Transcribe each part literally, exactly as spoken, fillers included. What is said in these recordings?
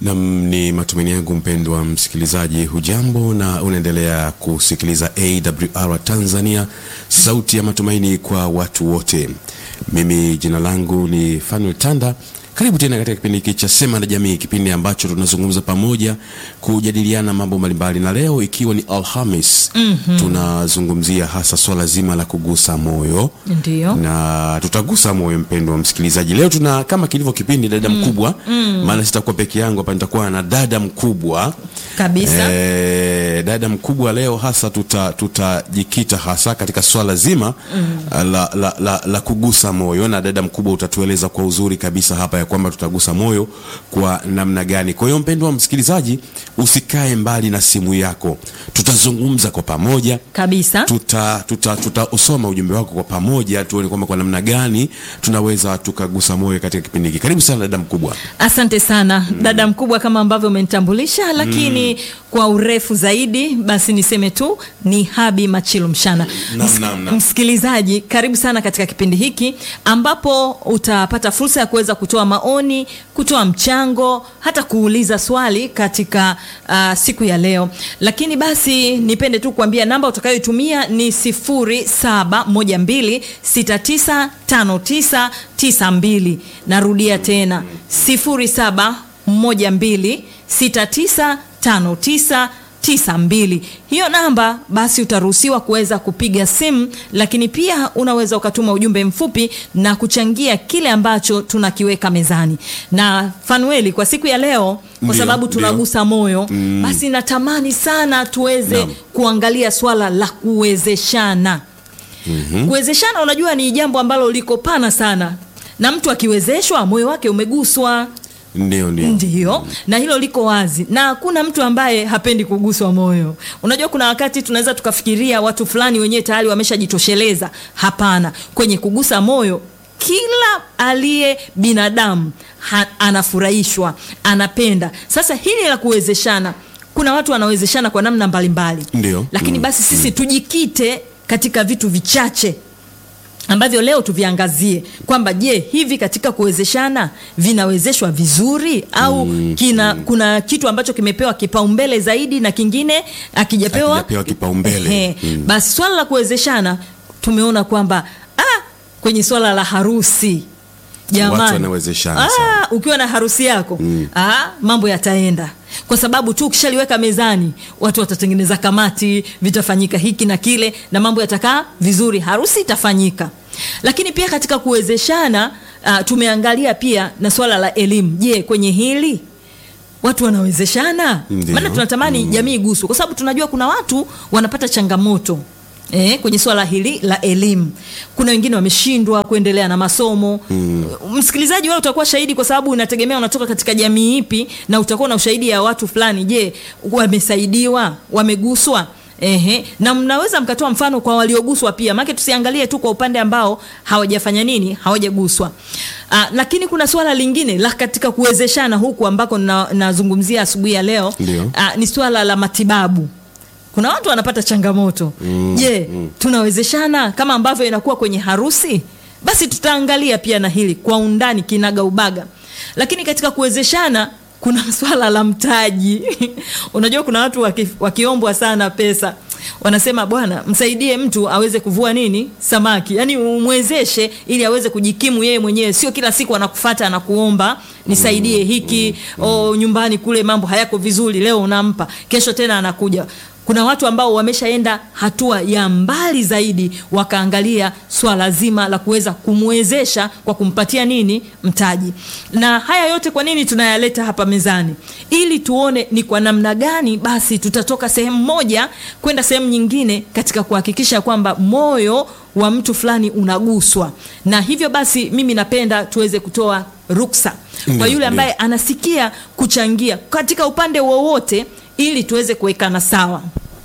Na ni matumaini yangu mpendwa msikilizaji, hujambo na unaendelea kusikiliza A W R Tanzania, sauti ya matumaini kwa watu wote. Mimi jina langu ni Fanuel Tanda. Karibu tena katika kipindi hiki cha Sema na Jamii, kipindi ambacho tunazungumza pamoja kujadiliana mambo mbalimbali, na leo ikiwa ni Alhamis, mm -hmm. tunazungumzia hasa swala zima la kugusa moyo. Ndiyo. Na tutagusa moyo mpendwa msikilizaji. Leo tuna kama kilivyo kipindi dada mm. mkubwa, mm. maana sitakuwa peke yangu hapa, nitakuwa na dada mkubwa kabisa. Eh, dada mkubwa leo hasa tuta tutajikita hasa katika swala zima mm. la, la, la, la kugusa moyo, na dada mkubwa utatueleza kwa uzuri kabisa hapa ya kwamba tutagusa moyo kwa namna gani. Kwa hiyo mpendwa msikilizaji, usikae mbali na simu yako. Tutazungumza kwa pamoja kabisa. Tuta tuta tutausoma ujumbe wako kwa pamoja, tuone kwamba kwa namna gani tunaweza tukagusa moyo katika kipindi hiki. Karibu sana dada mkubwa. Asante sana mm. dada mkubwa, kama ambavyo umenitambulisha, lakini mm. kwa urefu zaidi basi niseme tu ni Habi Machilu Mshana. Nam, nam, nam. Msikilizaji, karibu sana katika kipindi hiki ambapo utapata fursa ya kuweza kutoa maoni, kutoa mchango, hata kuuliza swali katika uh, siku ya leo. Lakini basi nipende tu kuambia namba utakayotumia ni sifuri saba moja mbili sita tisa tano tisa tisa mbili. Narudia tena sifuri saba moja mbili sita tisa tano tisa tisa mbili. Hiyo namba basi utaruhusiwa kuweza kupiga simu, lakini pia unaweza ukatuma ujumbe mfupi na kuchangia kile ambacho tunakiweka mezani. Na Fanueli, kwa siku ya leo, kwa sababu tunagusa moyo, mm. basi natamani sana tuweze no. kuangalia swala la kuwezeshana. Mm-hmm. Kuwezeshana, unajua ni jambo ambalo liko pana sana, na mtu akiwezeshwa moyo wake umeguswa. Ndio, ndio. Ndio. Na hilo liko wazi. Na hakuna mtu ambaye hapendi kuguswa moyo. Unajua kuna wakati tunaweza tukafikiria watu fulani wenyewe tayari wameshajitosheleza. Hapana. Kwenye kugusa moyo, kila aliye binadamu ha, anafurahishwa, anapenda. Sasa hili la kuwezeshana, kuna watu wanawezeshana kwa namna mbalimbali. Ndio. Lakini basi sisi tujikite katika vitu vichache ambavyo leo tuviangazie kwamba je, hivi katika kuwezeshana vinawezeshwa vizuri au mm, kina, mm. kuna kitu ambacho kimepewa kipaumbele zaidi na kingine akijapewa akijapewa kipaumbele. Mm. Basi swala la kuwezeshana tumeona kwamba ah, kwenye swala la harusi, jamani, watu wanawezeshana ah, sana. Ukiwa na harusi yako mm. ah, mambo yataenda, kwa sababu tu ukishaliweka mezani watu watatengeneza kamati, vitafanyika hiki na kile, na mambo yatakaa vizuri, harusi itafanyika. Lakini pia katika kuwezeshana uh, tumeangalia pia na swala la elimu. Je, kwenye hili watu wanawezeshana? Maana tunatamani mm. jamii iguswe, kwa sababu tunajua kuna watu wanapata changamoto Eh, kwenye swala hili la elimu. Kuna wengine wameshindwa kuendelea na masomo. Mm. Msikilizaji, wewe utakuwa shahidi, kwa sababu unategemea unatoka katika jamii ipi, na utakuwa na ushahidi ya watu fulani. Je, wamesaidiwa, wameguswa? Ehe, na mnaweza mkatoa mfano kwa walioguswa pia. Maana tusiangalie tu kwa upande ambao hawajafanya nini, hawajaguswa. Ah, lakini kuna swala lingine la katika kuwezeshana huku ambako nazungumzia na asubuhi ya leo. Ah, ni swala la matibabu. Kuna watu wanapata changamoto. Mm, Je, mm. tunawezeshana kama ambavyo inakuwa kwenye harusi? Basi tutaangalia pia na hili kwa undani kinaga ubaga. Lakini katika kuwezeshana kuna swala la mtaji. Unajua kuna watu waki, wakiombwa sana pesa, wanasema bwana, msaidie mtu aweze kuvua nini, samaki. Yaani umwezeshe ili aweze kujikimu yeye mwenyewe, sio kila siku anakufuata anakuomba nisaidie hiki, mm, mm, o nyumbani kule mambo hayako vizuri, leo unampa, kesho tena anakuja. Kuna watu ambao wameshaenda hatua ya mbali zaidi, wakaangalia swala zima la kuweza kumwezesha kwa kumpatia nini, mtaji. Na haya yote kwa nini tunayaleta hapa mezani? Ili tuone ni kwa namna gani basi tutatoka sehemu moja kwenda sehemu nyingine katika kuhakikisha kwamba moyo wa mtu fulani unaguswa. Na hivyo basi mimi napenda tuweze kutoa ruksa kwa yule ambaye anasikia kuchangia katika upande wowote, ili tuweze kuwekana sawa.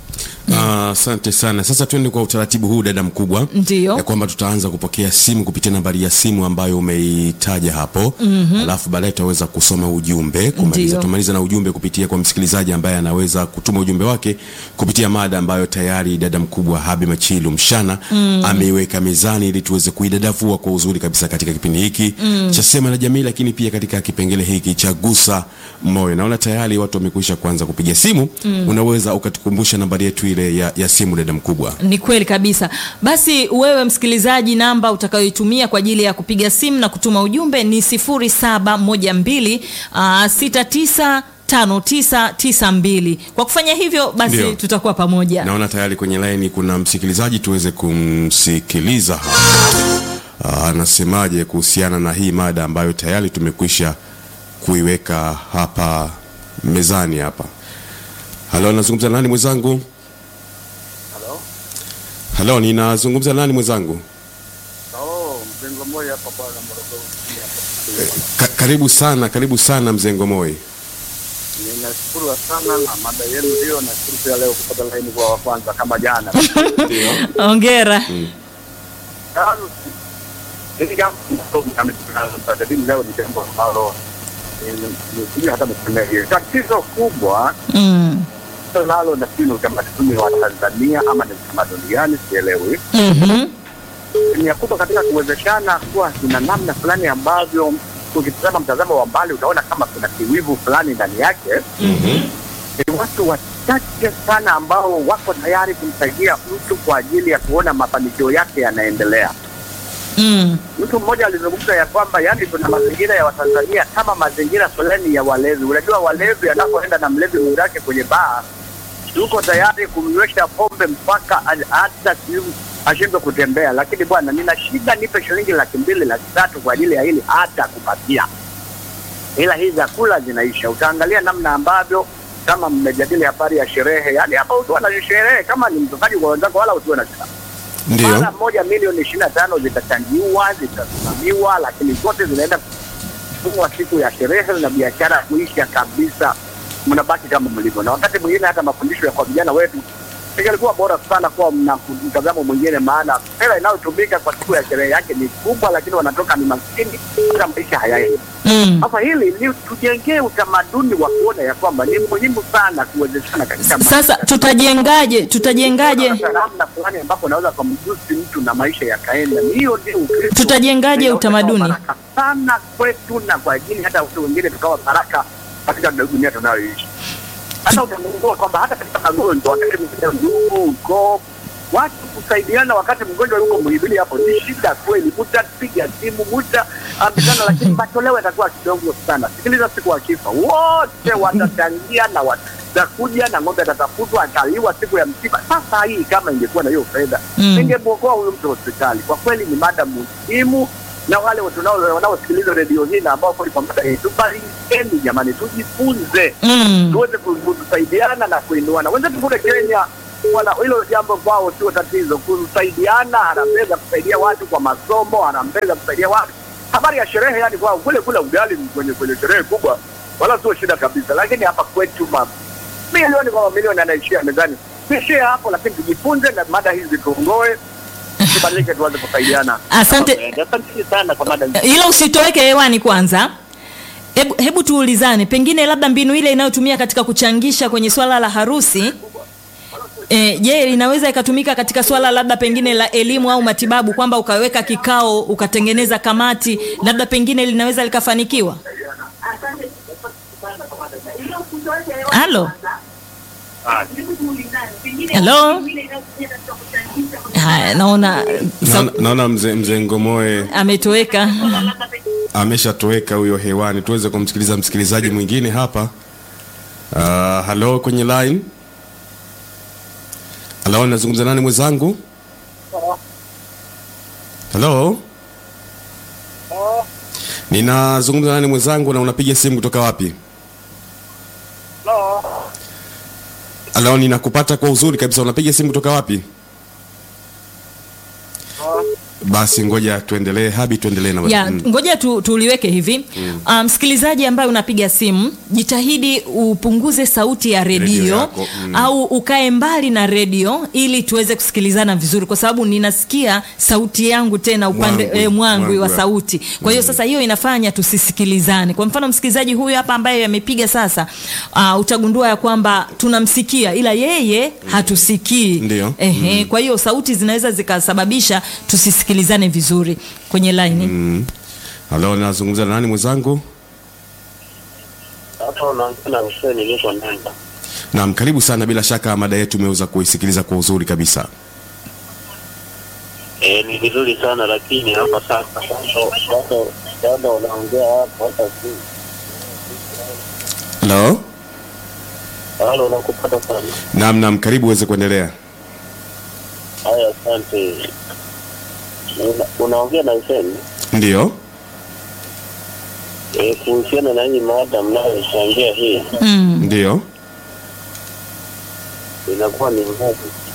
Asante uh, sana. Sasa twende kwa utaratibu huu dada mkubwa. Ndiyo. Ya kwamba tutaanza kupokea simu kupitia nambari ya simu ambayo umeitaja hapo. Mm-hmm. Alafu baadaye tutaweza kusoma ujumbe kumaliza. Tumaliza na ujumbe kupitia kwa msikilizaji ambaye anaweza kutuma ujumbe wake kupitia mada ambayo tayari dada mkubwa Habi Machilu Mshana mm. ameiweka mezani ili tuweze kuidadavua kwa uzuri kabisa katika kipindi hiki mm. cha Sema na Jamii, lakini pia katika kipengele hiki cha Gusa Moyo. Naona tayari watu wamekwisha kuanza kupiga simu. Mm. Unaweza ukatukumbusha nambari yetu ile ya, ya simu dada mkubwa? Ni kweli kabisa. Basi wewe msikilizaji, namba utakayoitumia kwa ajili ya kupiga simu na kutuma ujumbe ni sifuri saba moja mbili sita tisa tano tisa tisa mbili. Kwa kufanya hivyo basi Dio. tutakuwa pamoja. Naona tayari kwenye line kuna msikilizaji, tuweze kumsikiliza. Anasemaje kuhusiana na hii mada ambayo tayari tumekwisha kuiweka hapa mezani hapa. Halo, nazungumza nani mwenzangu? Halo. Halo, ninazungumza nani mwenzangu? Oh, Mzengo Moi hapa bwana Morogoro. Ka, karibu sana, karibu sana Mzengo Moi. Ninashukuru sana na mada yenu hiyo, na shukuru leo kupata line kwa kwanza kama jana. Ndio. Hongera. Hili kama mtadini leo ni jambo ambalo ni hata mtumeje. Tatizo kubwa mm. nalo na sio utamaduni wa Tanzania ama ni utamaduni gani sielewi. Mhm. Ni kubwa katika kuwezekana kuwa kuna namna fulani ambavyo ukitazama mtazamo wa mbali utaona kama kuna kiwivu fulani ndani yake. Mhm. Ni watu wachache sana ambao wako tayari kumsaidia mtu kwa ajili ya kuona mafanikio yake yanaendelea. Mm. Mtu mmoja alizungumza ya kwamba yani kuna mazingira ya Watanzania kama mazingira fulani ya walevi. Unajua walevi anapoenda na mlevi mwenzake kwenye baa, yuko tayari kumnywesha pombe mpaka hata ashindwe kutembea, lakini bwana nina shida, nipe shilingi laki mbili laki tatu kwa ajili ya hili hata kupatia. Ila hizi zakula zinaisha. Utaangalia namna ambavyo kama mmejadili habari ya sherehe, yani hapa utu na sherehe kama ni mtokaji kwa wenzako wala utu na shida. Ndio. Mara moja milioni ishirini na tano zitachangiwa, zitasimamiwa, lakini zote zinaenda kwa siku ya sherehe na biashara kuisha kabisa. Mnabaki kama mlivyo. Na wakati mwingine hata mafundisho ya kwa vijana wetu ingelikuwa bora sana kwa mna mtazamo mwingine, maana hela inayotumika kwa siku ya sherehe yake ni kubwa, lakini wanatoka ni maskini na maisha hayaendi. Sasa mm. hili ni tujengee utamaduni wa kuona ya kwamba ni muhimu sana kuwezeshana katika. Sasa tutajengaje? Tutajengaje? Namna fulani ambapo naweza kumjusi mtu na maisha yakaenda. Hiyo ndio Ukristo. Tutajengaje utamaduni? Sana kwetu na kwa ajili hata watu wengine tukawa baraka katika dunia tunayoishi. Hata utagundua kwamba hata katika magonjwa wakati mwingine ndugu uko watu kusaidiana wakati mgonjwa yuko Muhimbili hapo ni shida kweli. Mtapiga simu muda ambizana, lakini matoleo yatakuwa kidogo sana. Sikiliza, siku akifa wote watachangia na watakuja na ng'ombe atatafutwa ataliwa siku ya msiba. Sasa hii kama ingekuwa na hiyo fedha mm. ingemwokoa huyo mtu hospitali. Kwa kweli ni mada muhimu, na wale watu nao wanaosikiliza redio hii na ambao kwa mada hii tubarikeni jamani, tujifunze mm. tuweze kusaidiana na kuinuana. Wenzetu kule Kenya wala hilo jambo kwao sio tatizo, kusaidiana, anaweza kusaidia watu kwa masomo, anaweza kusaidia watu habari ya sherehe, yani kwao kule kule ugali kwenye kwenye sherehe kubwa wala sio shida kabisa. Lakini hapa kwetu mama milioni kwa milioni anaishia mezani, sishia hapo, lakini tujifunze na mada hizi tuongoe, tubadilike, tuanze kusaidiana. Asante. Asante sana kwa mada hizi. Ila usitoweke hewani kwanza. Hebu hebu tuulizane, pengine labda mbinu ile inayotumia katika kuchangisha kwenye swala la harusi Eh, je, inaweza ikatumika katika swala labda pengine la elimu au matibabu, kwamba ukaweka kikao ukatengeneza kamati, labda pengine linaweza likafanikiwa? Halo. Hello. Haya, naona naona, naona mzee Mzengo Moi ametoweka. Ameshatoweka huyo hewani. Tuweze kumsikiliza msikilizaji mwingine hapa. Uh, hello kwenye line. Hello, nazungumza nani mwenzangu? Hello. Oh. Ninazungumza nani mwenzangu na unapiga simu kutoka wapi? Hello. Hello, ninakupata kwa uzuri kabisa. Unapiga simu kutoka wapi? Oh. Basi ngoja tuendelee Habi, tuendelee na ya mm. ngoja tu, tuliweke hivi msikilizaji, um, ambaye unapiga simu, jitahidi upunguze sauti ya redio mm. au ukae mbali na redio ili tuweze kusikilizana vizuri, kwa sababu ninasikia sauti yangu tena upande mwangu, eh, mwangu, mwangu wa sauti. Kwa hiyo mm. sasa hiyo inafanya tusisikilizane. Kwa mfano msikilizaji huyu hapa ambaye amepiga sasa, uh, utagundua ya kwamba tunamsikia ila yeye hatusikii. Ndio. Ehe, mm. kwa hiyo sauti zinaweza zikasababisha tusisikilizane vizuri kwenye line. Mm. Halo, nazungumza na nani mwenzangu? Hapa unaongea na Hussein niko Nanda. Naam, karibu sana, bila shaka mada yetu umeweza kuisikiliza kwa uzuri kabisa. Eh, ni vizuri sana, lakini hapa sasa bado bado unaongea hapo hata si. Hello? Halo, nakupata sana. Naam, naam, karibu uweze kuendelea. Haya, asante. Una, unaongea na Hussein? Ndio. Eh, kuhusiana na hii mada mnayochangia hii. Mm. Ndio. Inakuwa ni ngumu.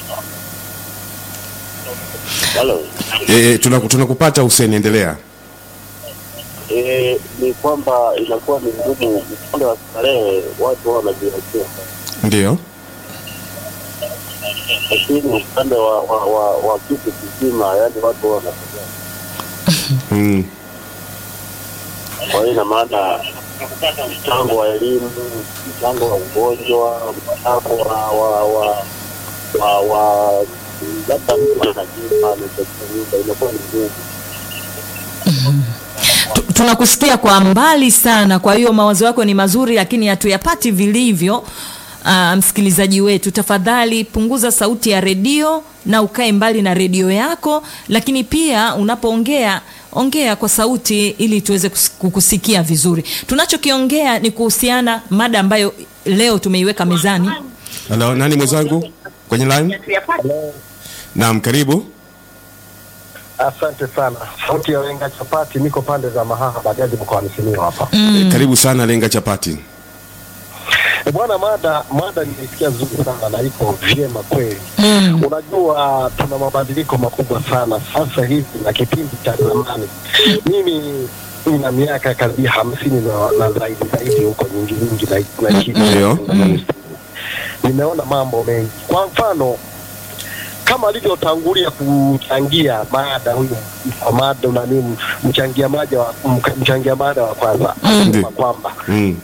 Halo. Eh, tunaku, tunakupata Hussein, endelea. Eh, ni kwamba inakuwa ni ngumu upande wa starehe, watu wanajiachia. Ndio. Lakini upande wa wa wa, wa kitu kizima, yani watu wanafanya. Mm. Kwa hiyo ina maana mchango wa elimu, mchango wa ugonjwa, mchango wa wa wa wa wa labda mtu anajipa anachokifanya inakuwa ni ngumu. Tunakusikia kwa mbali sana, kwa hiyo mawazo yako ni mazuri lakini hatuyapati vilivyo. Uh, msikilizaji wetu, tafadhali punguza sauti ya redio na ukae mbali na redio yako, lakini pia unapoongea ongea kwa sauti ili tuweze kukusikia vizuri. Tunachokiongea ni kuhusiana mada ambayo leo tumeiweka mezani. Hello, nani mwenzangu kwenye line? Naam, karibu. Asante sana. Sauti ya Lenga Chapati, niko pande za Mahaha Bagaji mkoani Simiyu hapa. Mm. E, karibu sana Lenga Chapati. E, bwana, mada mada nilisikia nzuri sana na iko vyema kweli. Mm. Unajua tuna mabadiliko makubwa sana sasa hivi na kipindi cha zamani. Mimi nina miaka karibia hamsini na, na zaidi zaidi huko nyingi nyingi na na chini. Ndio. Mm. Nimeona mambo mengi. Kwa mfano kama alivyotangulia kuchangia mada huyu mada na nini mchangia mada wa mchangia mada wa kwanza mm. kwamba mm.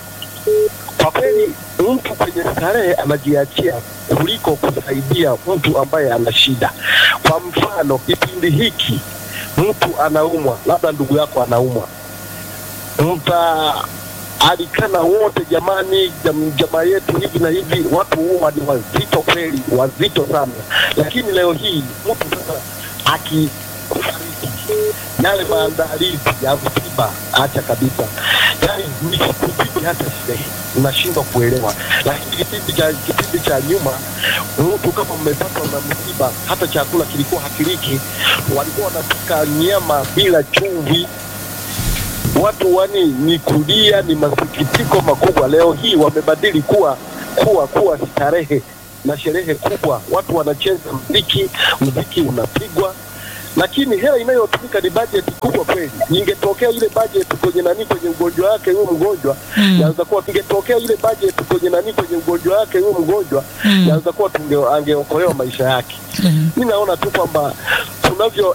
kwa kweli mtu kwenye starehe anajiachia kuliko kusaidia mtu ambaye ana shida. Kwa mfano kipindi hiki mtu anaumwa, labda ndugu yako anaumwa, mta alikana wote, jamani, jam, jamaa yetu hivi na hivi, watu huwa ni wazito kweli, wazito sana. Lakini leo hii mtu sasa akifariki, yale maandalizi ya msiba acha kabisa, yani ni kipindi hata sherehe unashindwa kuelewa. Lakini kipindi cha kipindi cha nyuma, mtu kama mmepatwa na msiba, hata chakula kilikuwa hakiliki, walikuwa wanapika nyama bila chumvi. Watu wani ni kulia, ni masikitiko makubwa. Leo hii wamebadili kuwa kuwa kuwa starehe na sherehe kubwa. Watu wanacheza muziki, muziki unapigwa, lakini hela inayotumika ni budget kubwa kweli. Ingetokea ile budget kwenye nani kwenye ugonjwa wake huyo mgonjwa, mm. yaanza kuwa ingetokea ile budget kwenye nani kwenye ugonjwa wake huyo mgonjwa, mm. yaanza kuwa tunge angeokolewa maisha yake. Mm. Mimi naona tu kwamba tunavyo